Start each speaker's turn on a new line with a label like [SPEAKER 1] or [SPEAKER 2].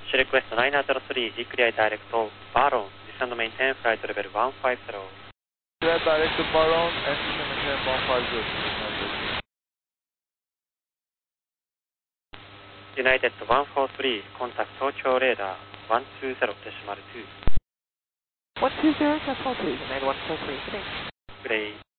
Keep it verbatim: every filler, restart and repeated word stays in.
[SPEAKER 1] Launch request nine zero three, declare direct Baron, descend maintain flight level one five zero.
[SPEAKER 2] Declare direct Baron and descend maintain one five zero.
[SPEAKER 1] United one four three, contact Tokyo radar one two zero decimal two.
[SPEAKER 3] one two zero decimal two, United one four three, good day.
[SPEAKER 1] Good day.